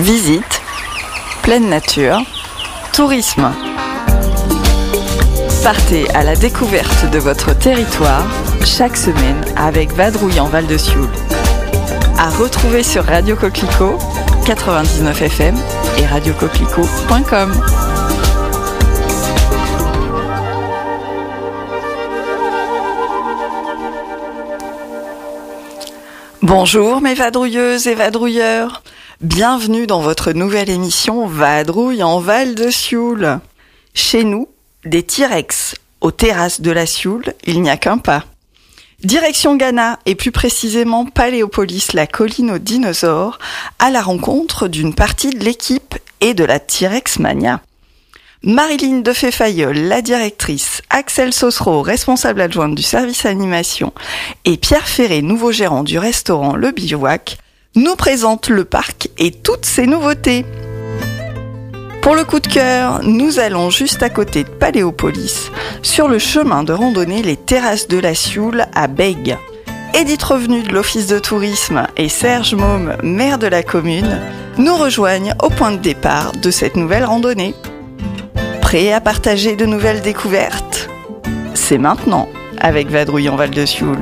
Visite, pleine nature, tourisme. Partez à la découverte de votre territoire chaque semaine avec Vadrouille en Val de Sioule. À retrouver sur Radio Coquelicot, 99 FM et radiocoquelicot.com. Bonjour mes vadrouilleuses et vadrouilleurs, bienvenue dans votre nouvelle émission Vadrouille en Val de Sioule. Chez nous, des T-Rex aux terrasses de la Sioule, il n'y a qu'un pas. Direction Ghana et plus précisément Paléopolis, la colline aux dinosaures, à la rencontre d'une partie de l'équipe et de la T-Rex Mania. Marilyn Defay-Fayolle, la directrice, Axel Sossereau, responsable adjointe du service animation, et Pierre Ferré, nouveau gérant du restaurant Le Bivouac, nous présentent le parc et toutes ses nouveautés. Pour le coup de cœur, nous allons juste à côté de Paléopolis, sur le chemin de randonnée Les Terrasses de la Sioule à Bègue. Edith Revenu de l'Office de tourisme et Serge Môme, maire de la commune, nous rejoignent au point de départ de cette nouvelle randonnée. Prêt à partager de nouvelles découvertes ? C'est maintenant avec Vadrouille en Val de Sioule.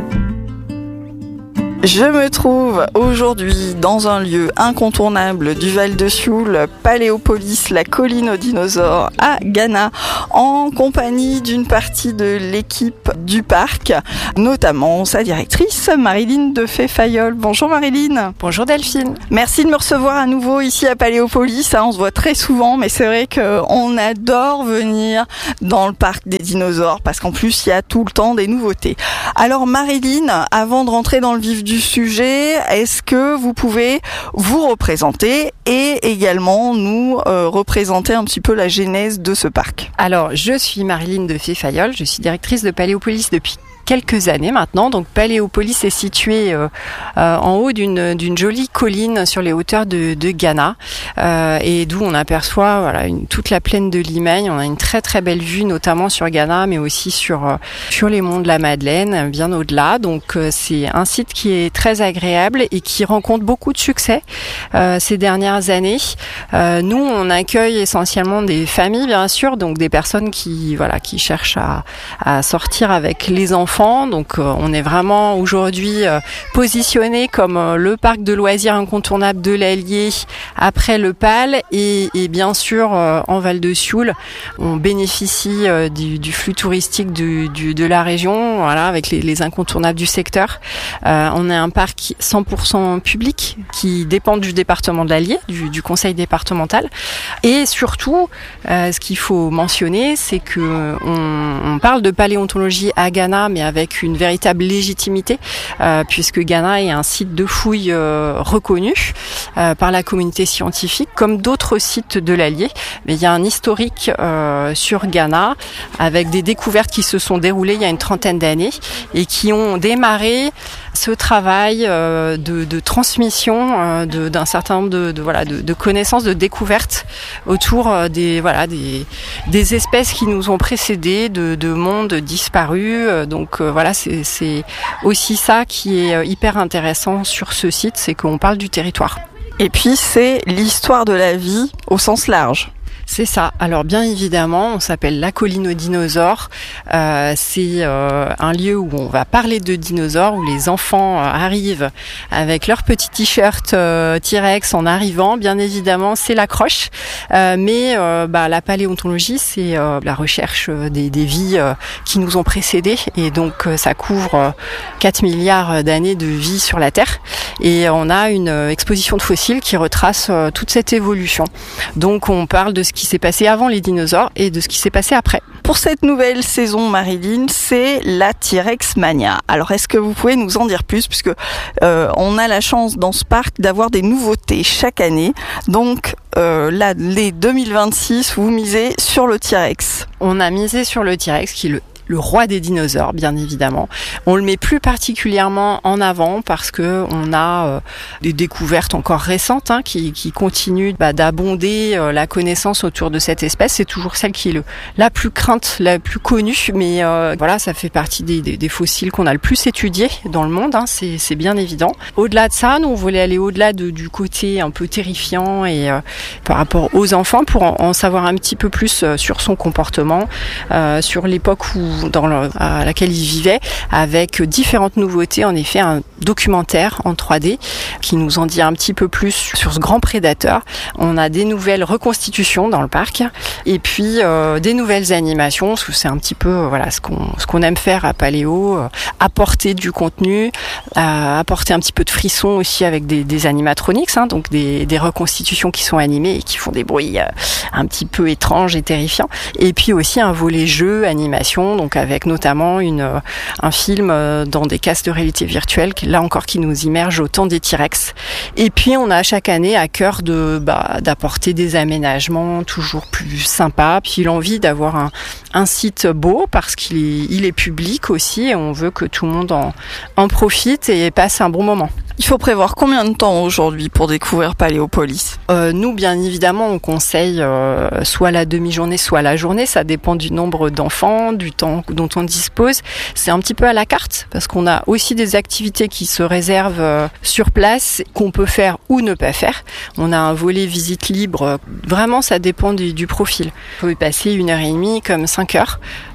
Je me trouve aujourd'hui dans un lieu incontournable du Val de Sioule, Paléopolis, la colline aux dinosaures à Ghana, en compagnie d'une partie de l'équipe du parc, notamment sa directrice Marilyn Defay-Fayolle. Bonjour Marilyn. Bonjour Delphine. Merci de me recevoir à nouveau ici à Paléopolis. On se voit très souvent, mais c'est vrai qu'on adore venir dans le parc des dinosaures parce qu'en plus il y a tout le temps des nouveautés. Alors Marilyn, avant de rentrer dans le vif du sujet, est-ce que vous pouvez vous représenter et également nous représenter un petit peu la genèse de ce parc ? Alors, je suis Marilyn Defay-Fayolle, je suis directrice de Paléopolis depuis quelques années maintenant. Donc Paléopolis est situé en haut d'une jolie colline sur les hauteurs de Ghana et d'où on aperçoit toute la plaine de Limeil. On a une très très belle vue notamment sur Ghana mais aussi sur les monts de la Madeleine, bien au-delà. Donc c'est un site qui est très agréable et qui rencontre beaucoup de succès ces dernières années. Nous on accueille essentiellement des familles bien sûr, donc des personnes qui cherchent à sortir avec les enfants. Donc on est vraiment aujourd'hui positionné comme le parc de loisirs incontournable de l'Allier après le PAL et bien sûr en Val de Sioule on bénéficie du flux touristique de la région, avec les incontournables du secteur. On est un parc 100% public qui dépend du département de l'Allier, du conseil départemental, et surtout ce qu'il faut mentionner c'est que on parle de paléontologie à Ghana mais avec une véritable légitimité puisque Ghana est un site de fouilles reconnu par la communauté scientifique comme d'autres sites de l'Allier. Mais il y a un historique sur Ghana avec des découvertes qui se sont déroulées il y a une trentaine d'années et qui ont démarré ce travail de transmission d'un certain nombre de connaissances, de découvertes autour des espèces qui nous ont précédés, de mondes disparus. Donc c'est aussi ça qui est hyper intéressant sur ce site, c'est qu'on parle du territoire. Et puis c'est l'histoire de la vie au sens large. C'est ça. Alors bien évidemment, on s'appelle la colline aux dinosaures. C'est un lieu où on va parler de dinosaures, où les enfants arrivent avec leur petit t-shirt T-Rex en arrivant. Bien évidemment, c'est l'accroche. Mais la paléontologie, c'est la recherche des vies qui nous ont précédés. Et donc, ça couvre 4 milliards d'années de vie sur la Terre. Et on a une exposition de fossiles qui retrace toute cette évolution. Donc, on parle de ce qui s'est passé avant les dinosaures et de ce qui s'est passé après. Pour cette nouvelle saison, Marilyn, c'est la T-Rex Mania. Alors, est-ce que vous pouvez nous en dire plus, puisque on a la chance dans ce parc d'avoir des nouveautés chaque année. Donc, les 2026, vous misez sur le T-Rex. On a misé sur le T-Rex qui est le roi des dinosaures, bien évidemment. On le met plus particulièrement en avant parce que on a des découvertes encore récentes qui continuent d'abonder la connaissance autour de cette espèce. C'est toujours celle qui est la plus crainte, la plus connue, mais voilà, ça fait partie des fossiles qu'on a le plus étudiés dans le monde, c'est bien évident. Au-delà de ça, nous on voulait aller au-delà du côté un peu terrifiant et par rapport aux enfants pour en savoir un petit peu plus sur son comportement, sur l'époque à laquelle il vivait, avec différentes nouveautés. En effet, un documentaire en 3D qui nous en dit un petit peu plus sur ce grand prédateur. On a des nouvelles reconstitutions dans le parc et puis des nouvelles animations, parce que c'est un petit peu ce qu'on aime faire à Paléo, apporter du contenu, apporter un petit peu de frisson aussi avec des animatronics, donc des reconstitutions qui sont animées et qui font des bruits un petit peu étranges et terrifiants. Et puis aussi un volet jeu, animation, donc avec notamment un film dans des casques de réalité virtuelle, là encore qui nous immerge au temps des T-Rex. Et puis on a chaque année à cœur d'apporter des aménagements toujours plus sympas, puis l'envie d'avoir un site beau parce qu'il est public aussi et on veut que tout le monde en profite et passe un bon moment. Il faut prévoir combien de temps aujourd'hui pour découvrir Paléopolis ? Nous, bien évidemment, on conseille soit la demi-journée, soit la journée. Ça dépend du nombre d'enfants, du temps dont on dispose. C'est un petit peu à la carte parce qu'on a aussi des activités qui se réservent sur place, qu'on peut faire ou ne pas faire. On a un volet visite libre. Vraiment, ça dépend du profil. On peut y passer 1h30 comme 5 heures.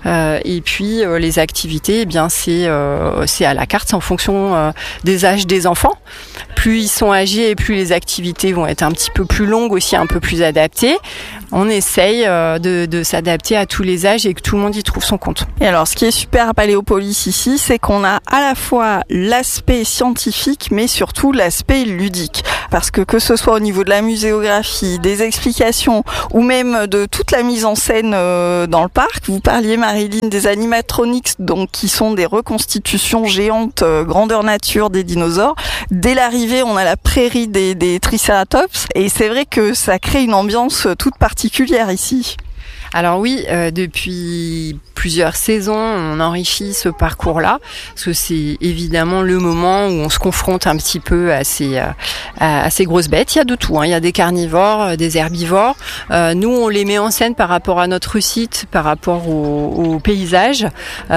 Et puis, les activités, c'est à la carte, c'est en fonction des âges des enfants. Plus ils sont âgés et plus les activités vont être un petit peu plus longues aussi, un peu plus adaptées. On essaye de s'adapter à tous les âges et que tout le monde y trouve son compte. Et alors, ce qui est super à Paléopolis ici, c'est qu'on a à la fois l'aspect scientifique, mais surtout l'aspect ludique. Parce que ce soit au niveau de la muséographie, des explications, ou même de toute la mise en scène dans le parc. Vous parliez, Marilyn, des animatronics, donc qui sont des reconstitutions géantes, grandeur nature des dinosaures. Dès l'arrivée, on a la prairie des Triceratops, et c'est vrai que ça crée une ambiance toute particulière ici. Alors oui, depuis plusieurs saisons, on enrichit ce parcours-là, parce que c'est évidemment le moment où on se confronte un petit peu à ces grosses bêtes. Il y a de tout, il y a des carnivores, des herbivores. Nous, on les met en scène par rapport à notre site, par rapport au paysage.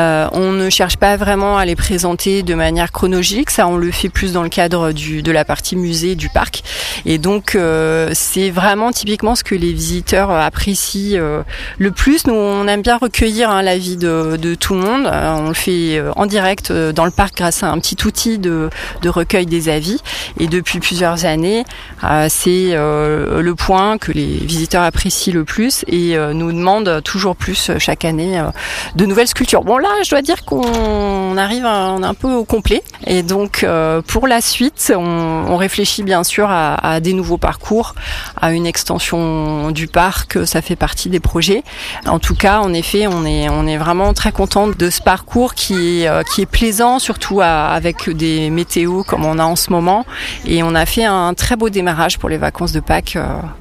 On ne cherche pas vraiment à les présenter de manière chronologique, ça on le fait plus dans le cadre de la partie musée du parc. Et donc, c'est vraiment typiquement ce que les visiteurs apprécient le plus. Nous, on aime bien recueillir l'avis de tout le monde. On le fait en direct dans le parc grâce à un petit outil de recueil des avis. Et depuis plusieurs années, c'est le point que les visiteurs apprécient le plus et nous demandent toujours plus chaque année de nouvelles sculptures. Bon là, je dois dire qu'on arrive on est un peu au complet. Et donc, pour la suite, on réfléchit bien sûr à des nouveaux parcours, à une extension du parc. Ça fait partie des projets. En tout cas, en effet, on est vraiment très content de ce parcours qui est plaisant, surtout avec des météos comme on a en ce moment. Et on a fait un très beau démarrage pour les vacances de Pâques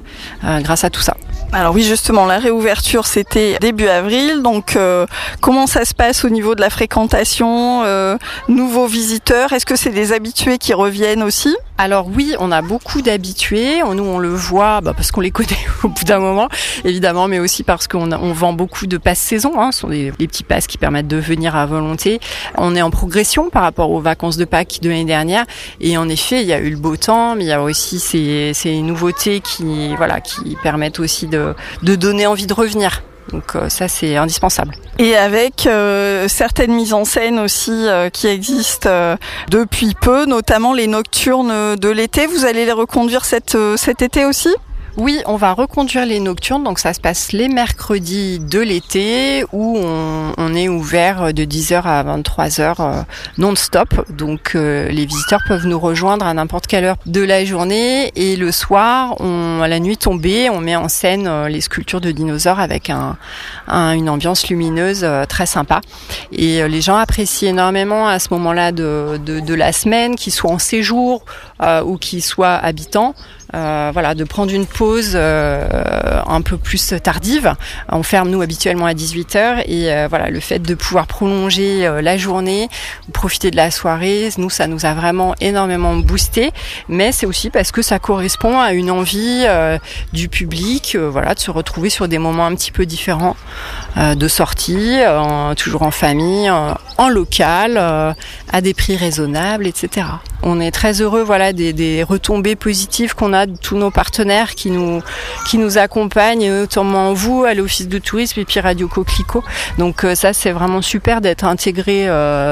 grâce à tout ça. Alors oui, justement, la réouverture, c'était début avril. Donc, comment ça se passe au niveau de la fréquentation, nouveaux visiteurs? Est-ce que c'est des habitués qui reviennent aussi? Alors oui, on a beaucoup d'habitués. Nous, on le voit parce qu'on les connaît au bout d'un moment, évidemment, mais aussi parce qu'on vend beaucoup de passes saison. Ce sont des petits passes qui permettent de venir à volonté. On est en progression par rapport aux vacances de Pâques de l'année dernière. Et en effet, il y a eu le beau temps, mais il y a aussi ces nouveautés qui permettent aussi de donner envie de revenir. Donc ça, c'est indispensable. Et avec certaines mises en scène aussi qui existent depuis peu, notamment les nocturnes de l'été. Vous allez les reconduire cet été aussi ? Oui, on va reconduire les nocturnes, donc ça se passe les mercredis de l'été où on est ouvert de 10h à 23h non-stop. Donc les visiteurs peuvent nous rejoindre à n'importe quelle heure de la journée et le soir, à la nuit tombée, on met en scène les sculptures de dinosaures avec une ambiance lumineuse très sympa. Et les gens apprécient énormément à ce moment-là de la semaine, qu'ils soient en séjour ou qui soient habitants, de prendre une pause un peu plus tardive. On ferme nous habituellement à 18h et le fait de pouvoir prolonger la journée, profiter de la soirée, nous ça nous a vraiment énormément boosté, mais c'est aussi parce que ça correspond à une envie du public, de se retrouver sur des moments un petit peu différents de sortie, toujours en famille, en local, à des prix raisonnables, etc. On est très heureux des retombées positives qu'on a de tous nos partenaires qui nous accompagnent, notamment vous à l'Office de tourisme et puis Radio Coquelicot. Donc ça c'est vraiment super d'être intégré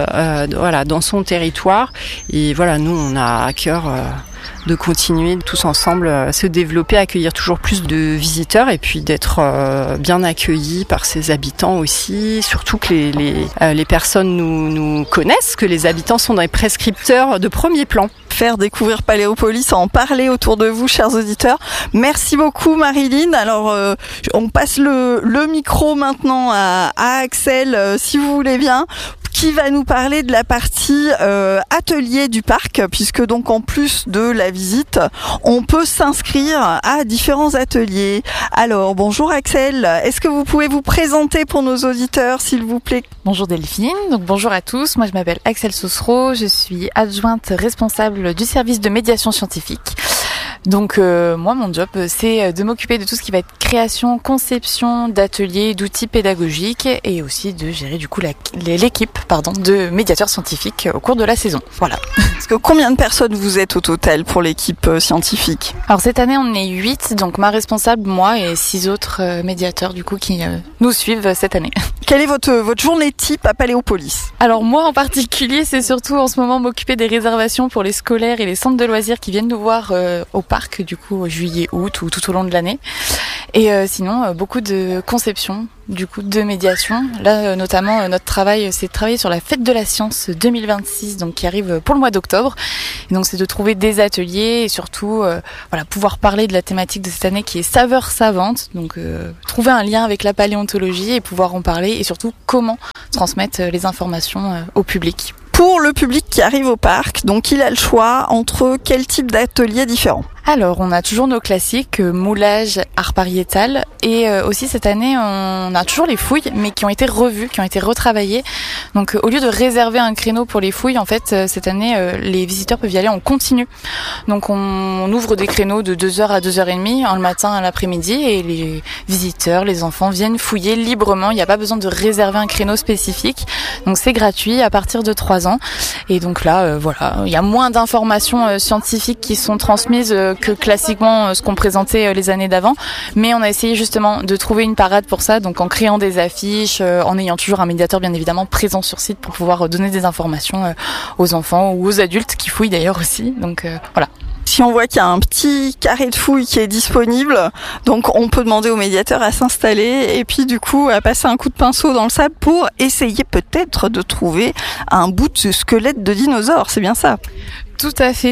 dans son territoire. Et nous on a à cœur de continuer tous ensemble à se développer, accueillir toujours plus de visiteurs et puis d'être bien accueillis par ses habitants aussi, surtout que les personnes nous connaissent, que les habitants sont des prescripteurs de premier plan. Faire découvrir Paléopolis, en parler autour de vous, chers auditeurs. Merci beaucoup Marilyn. Alors on passe le micro maintenant à Axel, si vous voulez bien, qui va nous parler de la partie atelier du parc, puisque donc en plus de la visite, on peut s'inscrire à différents ateliers. Alors bonjour Axel, est-ce que vous pouvez vous présenter pour nos auditeurs s'il vous plaît? Bonjour Delphine, donc bonjour à tous, moi je m'appelle Axel Saucereau, je suis adjointe responsable du service de médiation scientifique. Donc moi mon job c'est de m'occuper de tout ce qui va être création, conception d'ateliers, d'outils pédagogiques et aussi de gérer du coup l'équipe de médiateurs scientifiques au cours de la saison. Voilà. Parce que combien de personnes vous êtes au total pour l'équipe scientifique? Alors cette année on est 8, donc ma responsable, moi et 6 autres médiateurs du coup qui nous suivent cette année. Quelle est votre journée type à Paléopolis? Alors moi en particulier c'est surtout en ce moment m'occuper des réservations pour les scolaires et les centres de loisirs qui viennent nous voir au parc du coup juillet, août ou tout au long de l'année. Et sinon beaucoup de conception, du coup de médiation. Là notamment notre travail c'est de travailler sur la fête de la science 2026 donc qui arrive pour le mois d'octobre. Et donc c'est de trouver des ateliers et surtout pouvoir parler de la thématique de cette année qui est saveurs savantes. Donc trouver un lien avec la paléontologie et pouvoir en parler et surtout comment transmettre les informations au public. Pour le public qui arrive au parc, donc il a le choix entre quel type d'ateliers différents? Alors, on a toujours nos classiques, moulage, art pariétal, et aussi cette année, on a toujours les fouilles, mais qui ont été revues, qui ont été retravaillées. Donc, au lieu de réserver un créneau pour les fouilles, en fait, cette année, les visiteurs peuvent y aller en continu. Donc, on ouvre des créneaux de 2h à 2h30, le matin à l'après-midi, et les visiteurs, les enfants viennent fouiller librement. Il n'y a pas besoin de réserver un créneau spécifique. Donc, c'est gratuit à partir de 3 ans. Et donc là, il y a moins d'informations scientifiques qui sont transmises que classiquement ce qu'on présentait les années d'avant, mais on a essayé justement de trouver une parade pour ça, donc en créant des affiches, en ayant toujours un médiateur bien évidemment présent sur site pour pouvoir donner des informations aux enfants ou aux adultes qui fouillent d'ailleurs aussi, donc voilà. Si on voit qu'il y a un petit carré de fouille qui est disponible, donc on peut demander au médiateur à s'installer et puis du coup à passer un coup de pinceau dans le sable pour essayer peut-être de trouver un bout de squelette de dinosaure, c'est bien ça? Tout à fait,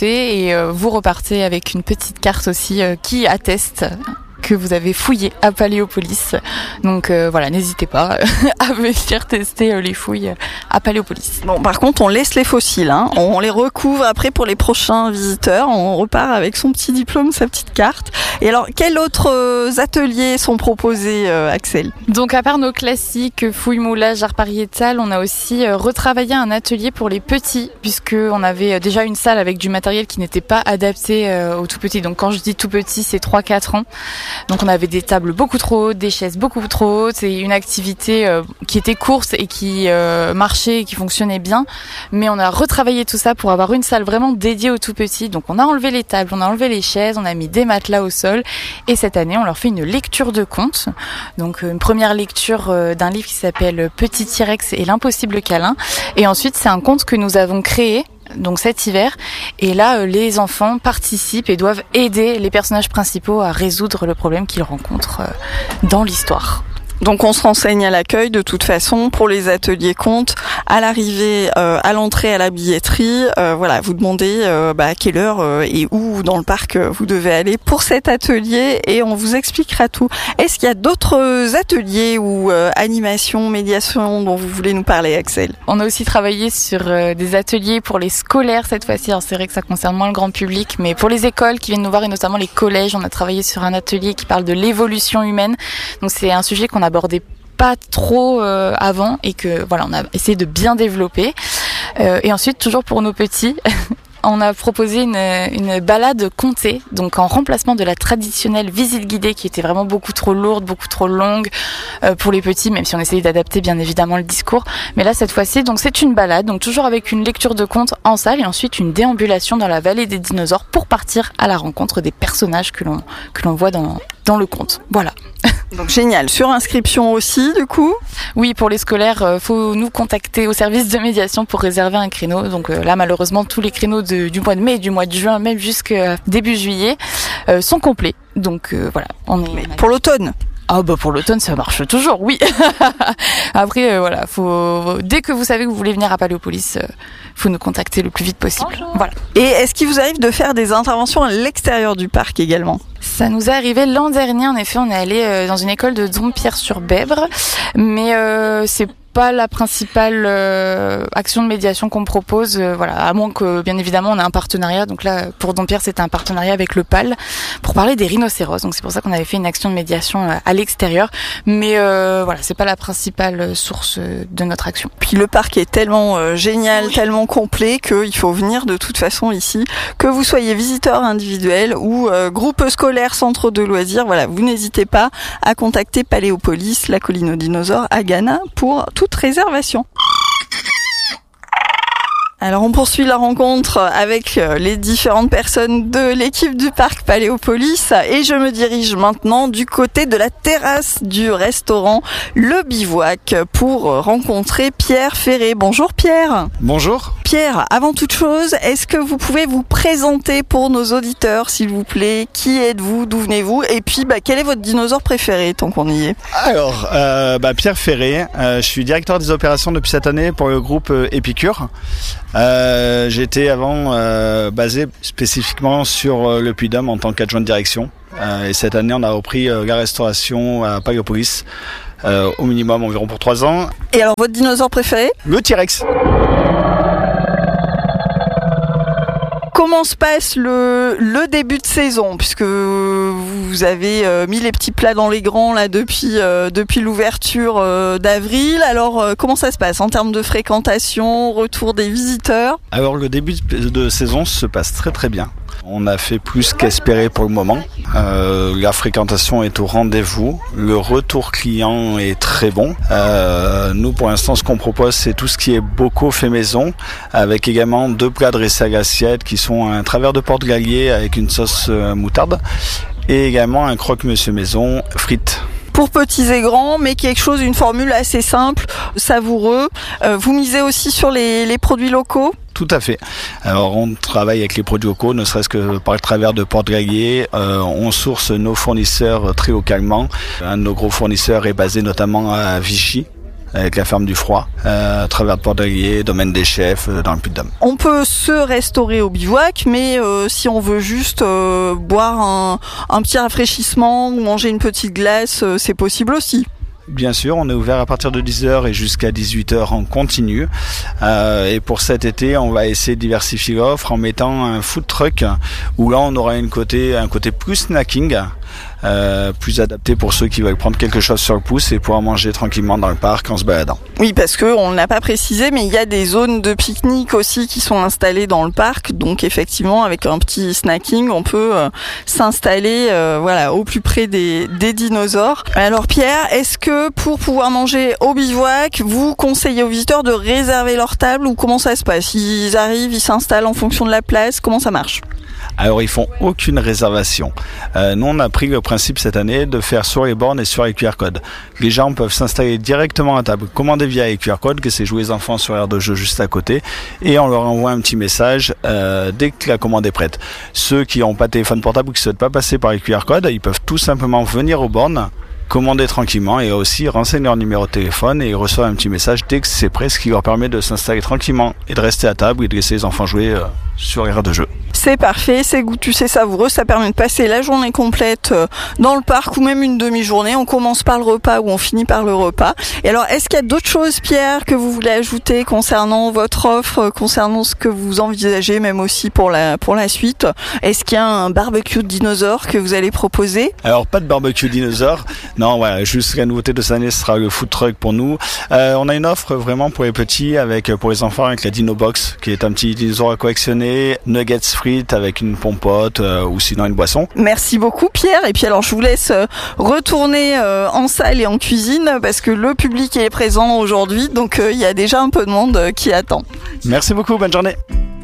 et vous repartez avec une petite carte aussi qui atteste que vous avez fouillé à Paléopolis. Donc n'hésitez pas à venir tester les fouilles à Paléopolis. Bon, par contre, on laisse les fossiles, hein. On les recouvre après pour les prochains visiteurs. On repart avec son petit diplôme, sa petite carte. Et alors, quels autres ateliers sont proposés, Axel? Donc, à part nos classiques fouilles, moulage, art pariétal, on a aussi retravaillé un atelier pour les petits, puisque on avait déjà une salle avec du matériel qui n'était pas adapté aux tout petits. Donc, quand je dis tout petit, c'est 3-4 ans. Donc on avait des tables beaucoup trop hautes, des chaises beaucoup trop hautes, et une activité qui était courte et qui marchait et qui fonctionnait bien. Mais on a retravaillé tout ça pour avoir une salle vraiment dédiée aux tout petits. Donc on a enlevé les tables, on a enlevé les chaises, on a mis des matelas au sol. Et cette année, on leur fait une lecture de contes. Donc une première lecture d'un livre qui s'appelle Petit T-Rex et l'impossible câlin. Et ensuite, c'est un conte que nous avons créé donc cet hiver, et là les enfants participent et doivent aider les personnages principaux à résoudre le problème qu'ils rencontrent dans l'histoire. Donc on se renseigne à l'accueil de toute façon pour les ateliers comptes, à l'arrivée, à l'entrée, à la billetterie. Voilà, vous demandez à quelle heure et où dans le parc vous devez aller pour cet atelier et on vous expliquera tout. Est-ce qu'il y a d'autres ateliers ou animations, médiations dont vous voulez nous parler, Axel? On a aussi travaillé sur des ateliers pour les scolaires cette fois-ci. Alors c'est vrai que ça concerne moins le grand public, mais pour les écoles qui viennent nous voir et notamment les collèges, on a travaillé sur un atelier qui parle de l'évolution humaine. Donc c'est un sujet qu'on abordait pas trop avant et que voilà, on a essayé de bien développer. Et ensuite, toujours pour nos petits, on a proposé une balade contée, donc en remplacement de la traditionnelle visite guidée qui était vraiment beaucoup trop lourde, beaucoup trop longue pour les petits, même si on essayait d'adapter bien évidemment le discours. Mais là, cette fois-ci, donc c'est une balade, donc toujours avec une lecture de contes en salle et ensuite une déambulation dans la vallée des dinosaures pour partir à la rencontre des personnages que l'on voit dans le conte. Voilà. Donc génial. Sur inscription aussi, du coup? Oui, pour les scolaires, faut nous contacter au service de médiation pour réserver un créneau. Donc là, malheureusement, tous les créneaux du mois de mai et du mois de juin, même jusqu'à début juillet, sont complets. Donc voilà. Mais pour l'automne? Ah pour l'automne ça marche toujours, oui. Après voilà, dès que vous savez que vous voulez venir à Paléopolis, faut nous contacter le plus vite possible. Bonjour. Voilà. Et est-ce qu'il vous arrive de faire des interventions à l'extérieur du parc également? Ça nous est arrivé l'an dernier, en effet, on est allé dans une école de Dompierre-sur-Bèbre, mais c'est pas la principale action de médiation qu'on propose, voilà, à moins que bien évidemment on a un partenariat. Donc là pour Dompierre c'était un partenariat avec le PAL pour parler des rhinocéros. Donc c'est pour ça qu'on avait fait une action de médiation à l'extérieur, mais voilà, c'est pas la principale source de notre action. Puis le parc est tellement génial, tellement complet qu'il faut venir de toute façon ici, que vous soyez visiteur individuel ou groupe scolaire, centre de loisirs. Voilà, vous n'hésitez pas à contacter Paléopolis, la colline aux dinosaures à Ghana pour toute réservation. Alors on poursuit la rencontre avec les différentes personnes de l'équipe du parc Paléopolis et je me dirige maintenant du côté de la terrasse du restaurant Le Bivouac pour rencontrer Pierre Ferré. Bonjour Pierre. Bonjour. Pierre, avant toute chose, est-ce que vous pouvez vous présenter pour nos auditeurs s'il vous plaît? Qui êtes-vous? D'où venez-vous? Et puis quel est votre dinosaure préféré tant qu'on y est? Alors, Pierre Ferré, je suis directeur des opérations depuis cette année pour le groupe Épicure. J'étais avant basé spécifiquement sur le Puy-de-Dôme en tant qu'adjoint de direction. Et cette année, on a repris la restauration à Paléopolis, au minimum environ pour 3 ans. Et alors, votre dinosaure préféré? Le T-Rex. Comment se passe le début de saison, puisque vous avez mis les petits plats dans les grands là depuis l'ouverture d'avril. Alors comment ça se passe en termes de fréquentation, retour des visiteurs? Alors le début de saison se passe très très bien. On a fait plus qu'espérer pour le moment. La fréquentation est au rendez-vous. Le retour client est très bon. Nous, pour l'instant, ce qu'on propose, c'est tout ce qui est bocaux fait maison, avec également 2 plats dressés à l'assiette qui sont un travers de porte-gallier avec une sauce moutarde et également un croque-monsieur maison frites. Pour petits et grands, mais une formule assez simple, savoureux. Vous misez aussi sur les produits locaux? Tout à fait. Alors on travaille avec les produits locaux, ne serait-ce que par le travers de porte-gallier. On source nos fournisseurs très localement. Un de nos gros fournisseurs est basé notamment à Vichy, avec la ferme du Froid, à travers de Port-d'Allier, domaine des chefs, dans le Puy-de-Dôme. On peut se restaurer au bivouac, mais si on veut juste boire un petit rafraîchissement ou manger une petite glace, c'est possible aussi. Bien sûr, on est ouvert à partir de 10h et jusqu'à 18h en continu. Et pour cet été, on va essayer de diversifier l'offre en mettant un food truck où là, on aura un côté plus snacking. Plus adapté pour ceux qui veulent prendre quelque chose sur le pouce et pouvoir manger tranquillement dans le parc en se baladant. Oui, parce que on ne l'a pas précisé, mais il y a des zones de pique-nique aussi qui sont installées dans le parc. Donc effectivement, avec un petit snacking, on peut s'installer au plus près des dinosaures. Alors Pierre, est-ce que pour pouvoir manger au bivouac, vous conseillez aux visiteurs de réserver leur table ou comment ça se passe? Ils arrivent, ils s'installent en fonction de la place, comment ça marche? Alors ils font aucune réservation. Nous on a pris le principe cette année de faire sur les bornes et sur les QR codes. Les gens peuvent s'installer directement à table, commander via les QR codes, que c'est jouer les enfants sur l'aire de jeu juste à côté, et on leur envoie un petit message dès que la commande est prête. Ceux qui n'ont pas de téléphone portable ou qui ne souhaitent pas passer par les QR codes, ils peuvent tout simplement venir aux bornes, commander tranquillement et aussi renseignent leur numéro de téléphone et ils reçoivent un petit message dès que c'est prêt, ce qui leur permet de s'installer tranquillement et de rester à table et de laisser les enfants jouer sur les aires de jeu. C'est parfait, c'est goûtu, c'est savoureux, ça permet de passer la journée complète dans le parc ou même une demi-journée. On commence par le repas ou on finit par le repas. Et alors, est-ce qu'il y a d'autres choses, Pierre, que vous voulez ajouter concernant votre offre, concernant ce que vous envisagez, même aussi pour la suite? Est-ce qu'il y a un barbecue de dinosaures que vous allez proposer? Alors, pas de barbecue dinosaures. Non, voilà, juste la nouveauté de cette année, ce sera le food truck pour nous. On a une offre vraiment pour les petits, pour les enfants, avec la Dino Box, qui est un petit dinosaure à collectionner, nuggets frites avec une pompote ou sinon une boisson. Merci beaucoup, Pierre. Et puis alors, je vous laisse retourner en salle et en cuisine parce que le public est présent aujourd'hui, donc il y a déjà un peu de monde qui attend. Merci beaucoup, bonne journée.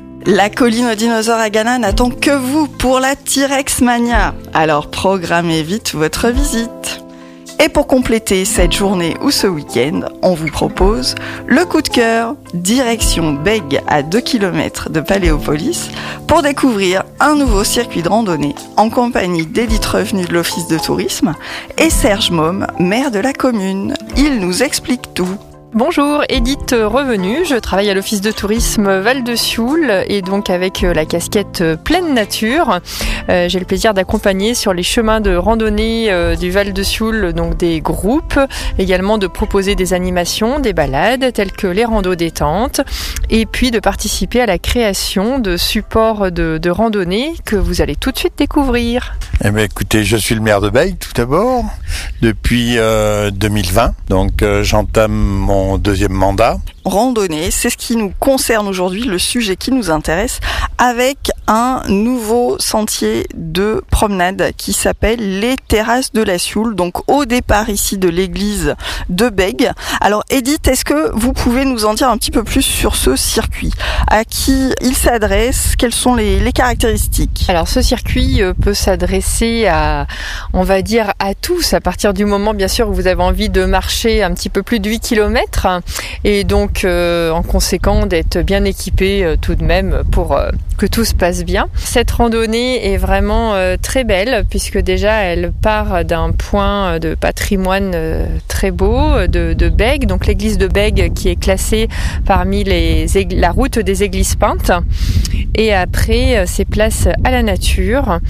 La colline aux dinosaures à Ghana n'attend que vous pour la T-Rex Mania. Alors programmez vite votre visite. Et pour compléter cette journée ou ce week-end, on vous propose le coup de cœur, direction Bègue à 2 km de Paléopolis pour découvrir un nouveau circuit de randonnée en compagnie d'Edith Revenu de l'Office de tourisme et Serge Môme, maire de la commune. Il nous explique tout. Bonjour, Edith Revenu, je travaille à l'Office de tourisme Val-de-Sioule et donc avec la casquette pleine nature. J'ai le plaisir d'accompagner sur les chemins de randonnée du Val-de-Sioule donc des groupes, également de proposer des animations, des balades telles que les randos détente et puis de participer à la création de supports de randonnée que vous allez tout de suite découvrir. Eh bien, écoutez, je suis le maire de Bègue tout d'abord depuis 2020, donc j'entame mon deuxième mandat. Randonnée, c'est ce qui nous concerne aujourd'hui, le sujet qui nous intéresse, avec un nouveau sentier de promenade qui s'appelle les Terrasses de la Sioule, donc au départ ici de l'église de Bègue. Alors Edith, est-ce que vous pouvez nous en dire un petit peu plus sur ce circuit? À qui il s'adresse? Quelles sont les caractéristiques? Alors ce circuit peut s'adresser à, on va dire, à tous, à partir du moment bien sûr où vous avez envie de marcher un petit peu plus de 8 km et donc en conséquent d'être bien équipé tout de même pour que tout se passe bien. Cette randonnée est vraiment très belle puisque déjà elle part d'un point de patrimoine très beau de Bègue, donc l'église de Bègue qui est classée parmi la route des églises peintes et après c'est place à la nature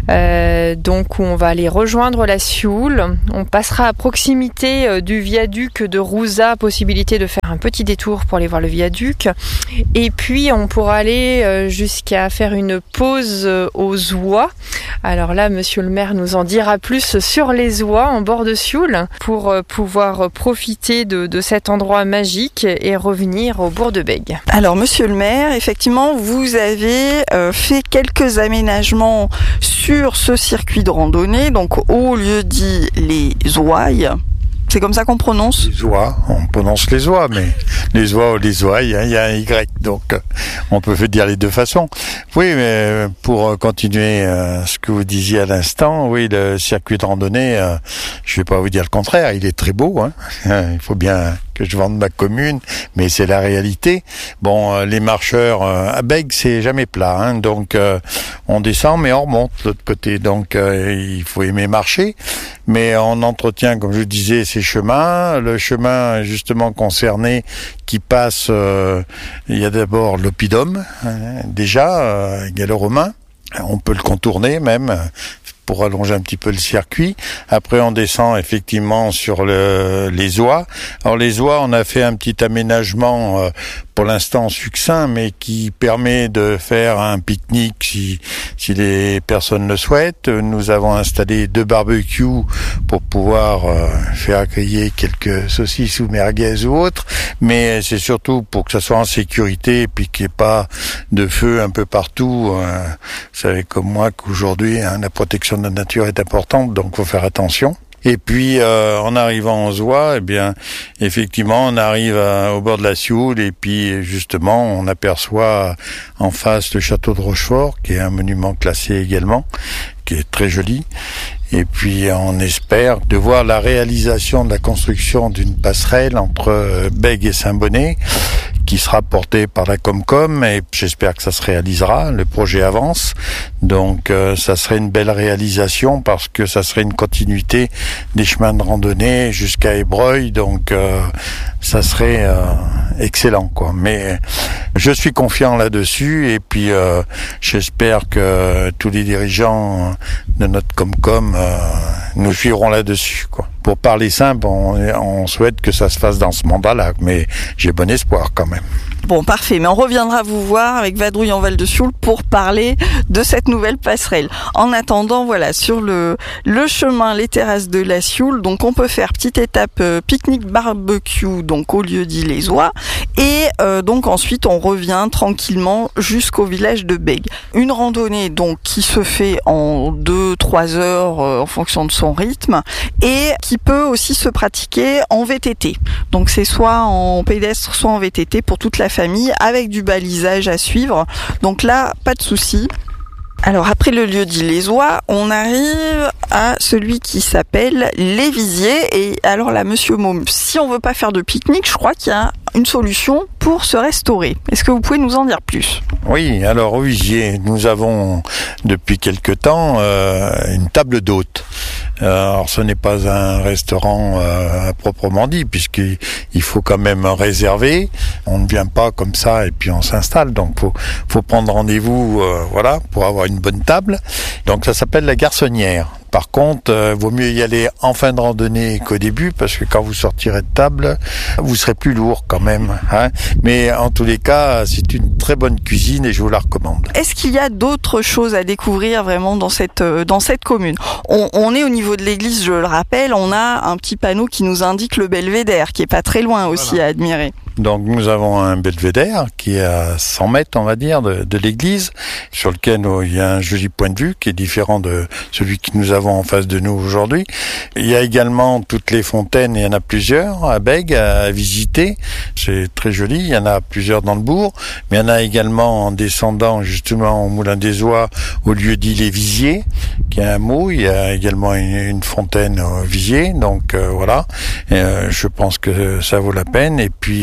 donc où on va aller rejoindre la Sioule. On passera à proximité du viaduc de Rouza, possibilité de faire un petit détour pour aller voir le viaduc et puis on pourra aller jusqu'à faire une pause aux oies. Alors là, monsieur le maire nous en dira plus sur les oies en bord de Sioule pour pouvoir profiter de cet endroit magique et revenir au bourg de Bègue. Alors monsieur le maire, effectivement, vous avez fait quelques aménagements sur ce circuit de randonnée, donc au lieu dit les ouailles. C'est comme ça qu'on prononce? Les oies, on prononce les oies, mais les oies ou les ouailles, il y a un Y, donc on peut dire les deux façons. Oui, mais pour continuer ce que vous disiez à l'instant, oui, le circuit de randonnée, je vais pas vous dire le contraire, il est très beau, hein. Il faut bien que je vende ma commune, mais c'est la réalité. Bon, les marcheurs à Bègue, c'est jamais plat, hein, donc on descend, mais on remonte de l'autre côté, donc il faut aimer marcher, mais on entretient, comme je vous disais, ces chemins. Le chemin justement concerné qui passe, il y a d'abord l'oppidum, hein, déjà, gallo-romain. On peut le contourner même pour allonger un petit peu le circuit. Après, on descend effectivement sur les oies. Alors les oies, on a fait un petit aménagement pour l'instant succinct, mais qui permet de faire un pique-nique si les personnes le souhaitent. Nous avons installé 2 barbecues pour pouvoir faire griller quelques saucisses ou merguez ou autres, mais c'est surtout pour que ça soit en sécurité et puis qu'il n'y ait pas de feu un peu partout. Vous savez comme moi qu'aujourd'hui, la protection de la nature est importante, donc faut faire attention. Et puis, en arrivant aux oies, eh bien, effectivement, on arrive au bord de la Sioule et puis, justement, on aperçoit en face le château de Rochefort, qui est un monument classé également, qui est très joli. Et puis, on espère de voir la réalisation de la construction d'une passerelle entre Bègue et Saint-Bonnet, qui sera porté par la Comcom et j'espère que ça se réalisera. Le projet avance, donc ça serait une belle réalisation parce que ça serait une continuité des chemins de randonnée jusqu'à Ébreuil, donc ça serait excellent, quoi. Mais je suis confiant là-dessus et puis j'espère que tous les dirigeants de notre Comcom nous suivront là-dessus, quoi. Pour parler simple, on souhaite que ça se fasse dans ce mandat-là, mais j'ai bon espoir quand même. Bon, parfait, mais on reviendra vous voir avec Vadrouille en Val de Sioule pour parler de cette nouvelle passerelle. En attendant, voilà, sur le chemin, les terrasses de la Sioule, donc on peut faire petite étape pique-nique barbecue, donc au lieu-dit les Oies, et donc ensuite on revient tranquillement jusqu'au village de Bègue. Une randonnée donc qui se fait en 2-3 heures en fonction de son rythme et qui peut aussi se pratiquer en VTT. Donc c'est soit en pédestre, soit en VTT pour toute la famille avec du balisage à suivre. Donc là, pas de souci. Alors après le lieu-dit les Oies, on arrive à celui qui s'appelle les Visiers. Et alors là, Monsieur Môme, si on veut pas faire de pique-nique, je crois qu'il y a une solution pour se restaurer. Est-ce que vous pouvez nous en dire plus ? Oui, alors au Visier, nous avons depuis quelque temps une table d'hôtes. Alors ce n'est pas un restaurant à proprement dit, puisqu'il faut quand même réserver. On ne vient pas comme ça et puis on s'installe. Donc faut prendre rendez-vous, voilà, pour avoir une bonne table. Donc ça s'appelle la Garçonnière. Par contre, vaut mieux y aller en fin de randonnée qu'au début, parce que quand vous sortirez de table, vous serez plus lourd quand même, hein. Mais en tous les cas, c'est une très bonne cuisine et je vous la recommande. Est-ce qu'il y a d'autres choses à découvrir vraiment dans cette commune ? On est au niveau de l'église, je le rappelle, on a un petit panneau qui nous indique le belvédère, qui est pas très loin aussi, voilà, à admirer. Donc nous avons un belvédère qui est à 100 mètres, on va dire, de l'église, sur lequel il y a un joli point de vue qui est différent de celui que nous avons en face de nous aujourd'hui. Il y a également toutes les fontaines, il y en a plusieurs à Bègue à visiter. C'est très joli, il y en a plusieurs dans le bourg, mais il y en a également en descendant justement au Moulin des Oies, au lieu-dit les Visiers, qui est un mot. Il y a également une fontaine au Visier, donc voilà. Je pense que ça vaut la peine. Et puis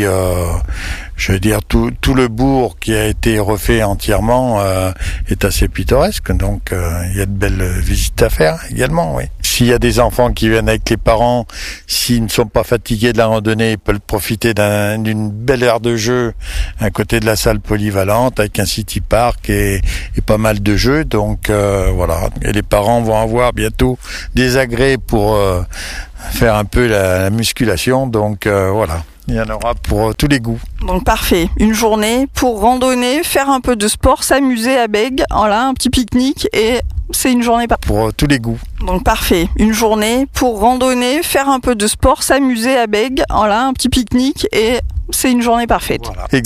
je veux dire, tout le bourg qui a été refait entièrement est assez pittoresque, donc il y a de belles visites à faire également, oui. S'il y a des enfants qui viennent avec les parents, s'ils ne sont pas fatigués de la randonnée, ils peuvent profiter d'une belle aire de jeu à côté de la salle polyvalente avec un city park et pas mal de jeux, donc voilà. Et les parents vont avoir bientôt des agrès pour faire un peu la musculation, donc voilà. Il y en aura pour tous les goûts. Donc parfait, une journée pour randonner, faire un peu de sport, s'amuser à Bègue, voilà, un petit pique-nique et c'est une journée pour tous les goûts. Donc parfait, une journée pour randonner, faire un peu de sport, s'amuser à Bègue, voilà, un petit pique-nique et c'est une journée parfaite. Voilà.